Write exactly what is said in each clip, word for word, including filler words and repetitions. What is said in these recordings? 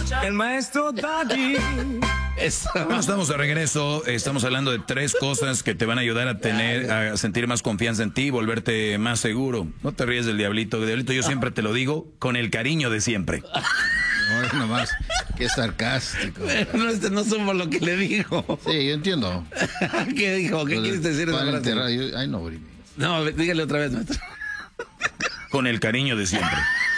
El maestro Doggy. Eso. Bueno, estamos de regreso. Estamos hablando de tres cosas que te van a ayudar a tener, a sentir más confianza en ti, volverte más seguro. No te ríes del diablito. Diablito, yo siempre te lo digo con el cariño de siempre. No, es nomás, qué sarcástico. No, este no somos lo que le dijo. Sí, yo entiendo. ¿Qué dijo? ¿Qué quieres decir? Para enterrar, yo, ay, no, no, dígale otra vez, maestro. Con el cariño de siempre.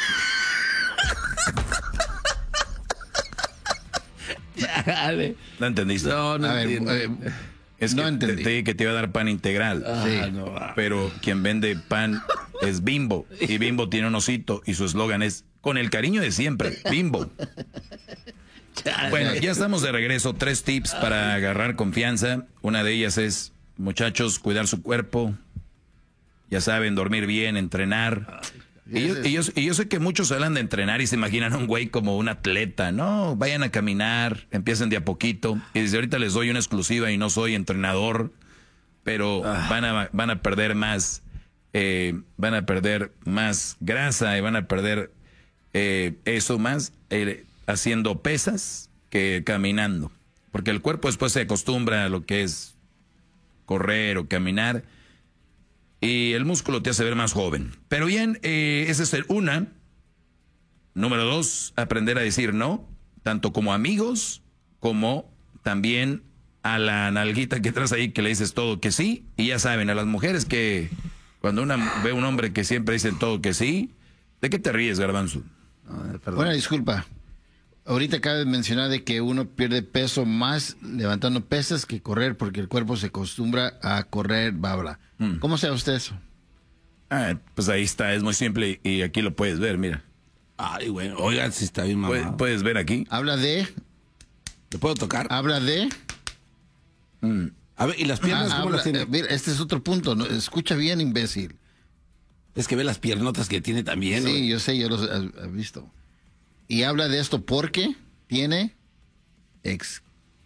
¿No entendiste? No, no a ver, eh, es no que entendí. te, te dije que te iba a dar pan integral. Ah, sí. no, Pero quien vende pan es Bimbo. Y Bimbo tiene un osito y su eslogan es con el cariño de siempre, Bimbo. Bueno, ya estamos de regreso. Tres tips para agarrar confianza. Una de ellas es, muchachos, cuidar su cuerpo. Ya saben, dormir bien, entrenar. Y yo, y, yo, y yo sé que muchos hablan de entrenar y se imaginan a un güey como un atleta. No, vayan a caminar, empiecen de a poquito. Y desde ahorita les doy una exclusiva y no soy entrenador, pero Ah. van a, van a perder más, eh, van a perder más grasa y van a perder eh, eso más eh, haciendo pesas que caminando. Porque el cuerpo después se acostumbra a lo que es correr o caminar. Y el músculo te hace ver más joven. Pero bien, eh, esa es el una. Número dos, aprender a decir no, tanto como amigos, como también a la nalguita que traes ahí que le dices todo que sí. Y ya saben, a las mujeres que cuando una ve a un hombre que siempre dicen todo que sí, ¿de qué te ríes, Garbanzo? No, Buena disculpa. Ahorita acaba de mencionar de que uno pierde peso más levantando pesas que correr porque el cuerpo se acostumbra a correr, bla, bla. Mm. ¿Cómo sabe usted eso? Ah, pues ahí está, es muy simple y aquí lo puedes ver, mira. Ay, bueno, oigan si está bien Puedes, mamado. puedes ver aquí. Habla de, ¿Le puedo tocar? habla de... Mm. A ver, ¿y las piernas Ah, cómo habla- las tiene? eh, mira, este es otro punto. ¿no? Escucha bien, imbécil. Es que ve las piernotas que tiene también. Sí, güey. yo sé, yo los he, he visto. Y habla de esto porque tiene ex,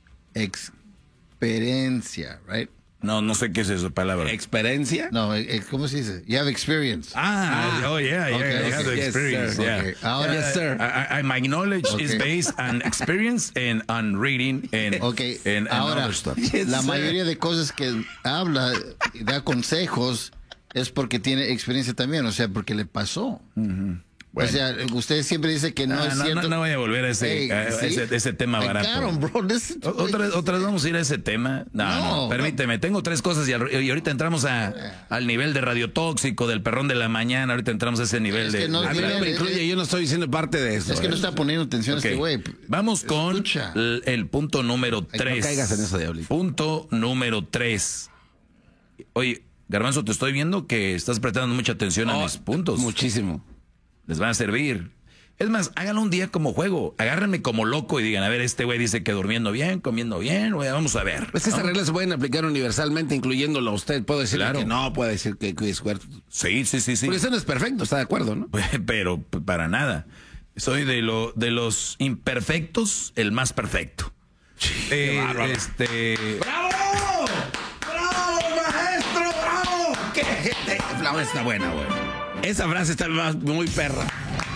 experiencia, right? No, no sé qué es esa palabra. ¿Experiencia? No, eh, ¿cómo se dice? You have experience. Ah, Ah, oh yeah, yeah, okay, I have the okay. Yes, experience. sir. Yeah. Okay, ahora- Yeah, Yes, sir. I, I, my knowledge Okay. is based on experience and on reading and, Ok, and, and ahora, other stuff. Yes, la sir. mayoría de cosas que habla y da consejos es porque tiene experiencia también, o sea, porque le pasó. Bueno. O sea, usted siempre dice que no Ah, es no, cierto. no, no voy a volver a ese, Hey, a ¿sí? ese, ese tema I barato. got 'em, bro. This- O- Otra, otra vez vamos a ir a ese tema. No, no, No, permíteme. Tengo tres cosas y, al- y ahorita entramos a, al nivel de radiotóxico, del perrón de la mañana. Ahorita entramos a ese nivel Es de. que no A mí tiene- no me incluye, yo no estoy diciendo parte de eso. Es que no ¿eh? está poniendo atención Ok. a este güey. Vamos con Escucha. el, el punto número Ay, tres. no caigas en eso, diablito. Punto número tres. Oye, Garbanzo, te estoy viendo que estás prestando mucha atención a Oh, mis puntos. Muchísimo. Les van a servir. Es más, háganlo un día como juego. Agárrenme como loco y digan, a ver, este güey dice que durmiendo bien, comiendo bien, güey, vamos a ver. Pues estas ¿no? reglas se pueden aplicar universalmente, incluyéndolo a usted. Puedo decir Claro. que no, puede decir que cuide su cuerpo. Sí, sí, sí, sí. Porque eso no es perfecto, está de acuerdo, ¿no? Pero p- para nada. Soy de lo de los imperfectos, el más perfecto. Eh, bárbaro. este, ¡Bravo! ¡Bravo, maestro! ¡Bravo! ¡Qué gente! La frase está buena, güey. Esa frase está más- muy perra.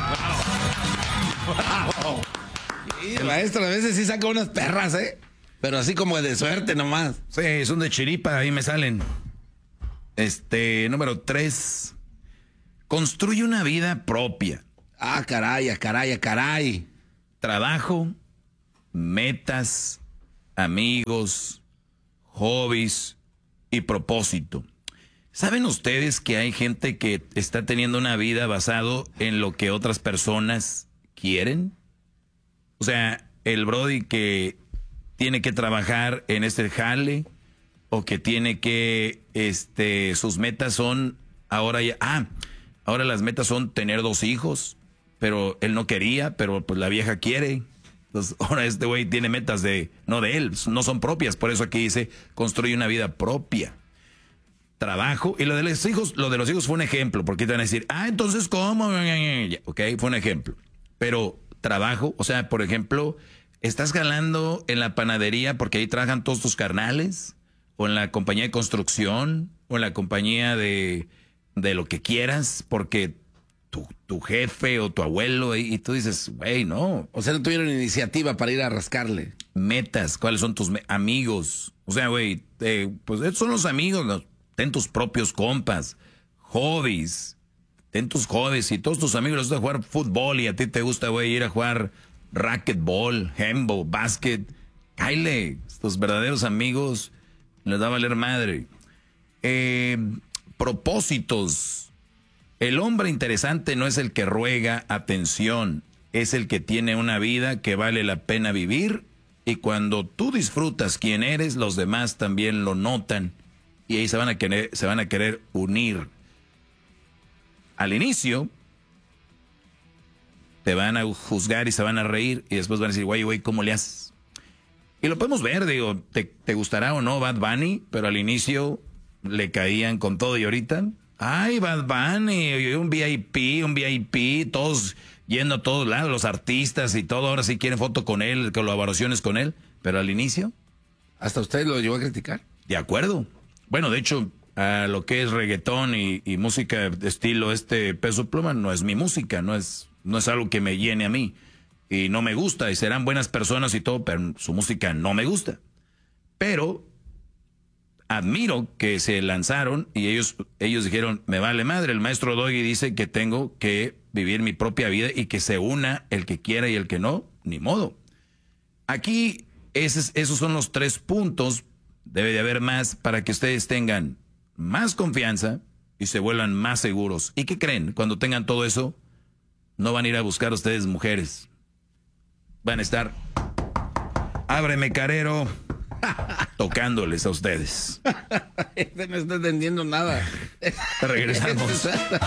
¡Bravo! ¡Bravo! Sí, el maestro a veces sí saca unas perras, ¿eh? Pero así como de suerte nomás. sí, son de chiripa, ahí me salen. Este, número tres. Construye una vida propia. Ah, caray, ah, caray, ah, caray. Trabajo, metas, amigos, hobbies y propósito. ¿Saben ustedes que hay gente que está teniendo una vida basado en lo que otras personas quieren? O sea, el brody que tiene que trabajar en este jale o que tiene que, este, sus metas son ahora ya, ah, ahora las metas son tener dos hijos, pero él no quería, pero pues la vieja quiere. Entonces, ahora este güey tiene metas de, no de él, no son propias, por eso aquí dice, construye una vida propia. Trabajo, y lo de los hijos, lo de los hijos fue un ejemplo, porque te van a decir, ah, entonces, ¿cómo? Ok, fue un ejemplo. Pero trabajo, o sea, por ejemplo, estás jalando en la panadería porque ahí trabajan todos tus carnales, o en la compañía de construcción, o en la compañía de, de lo que quieras, porque tu, tu jefe o tu abuelo y, y tú dices, güey, no. O sea, no tuvieron iniciativa para ir a rascarle. Metas, ¿cuáles son tus me- amigos? O sea, güey, eh, pues estos son los amigos, los, ten tus propios compas, hobbies, ten tus hobbies y todos tus amigos les gusta jugar fútbol y a ti te gusta, güey, ir a jugar racquetball, handball, básquet. Cáile, tus verdaderos amigos les da a valer madre. Eh, propósitos. El hombre interesante no es el que ruega atención, es el que tiene una vida que vale la pena vivir y cuando tú disfrutas quién eres, los demás también lo notan y ahí se van a querer, se van a querer unir. Al inicio te van a juzgar y se van a reír y después van a decir, güey, güey, ¿cómo le haces? Y lo podemos ver, digo, te, te gustará o no Bad Bunny, pero al inicio le caían con todo y ahorita, ay, Bad Bunny, un V I P, un V I P, todos yendo a todos lados, los artistas y todo, ahora sí quieren foto con él, colaboraciones con él, pero al inicio. ¿Hasta usted lo llevó a criticar? De acuerdo. Bueno, de hecho, a lo que es reggaetón y, y música de estilo este Peso Pluma no es mi música, no es, no es algo que me llene a mí. Y no me gusta, y serán buenas personas y todo, pero su música no me gusta. Pero admiro que se lanzaron y ellos, ellos dijeron, me vale madre, el maestro Doggy dice que tengo que vivir mi propia vida y que se una el que quiera y el que no, ni modo. Aquí esos, esos son los tres puntos, debe de haber más para que ustedes tengan más confianza y se vuelvan más seguros. ¿Y qué creen? Cuando tengan todo eso, no van a ir a buscar a ustedes mujeres. Van a estar, ábreme carero, tocándoles a ustedes. Este no está entendiendo nada. Regresamos.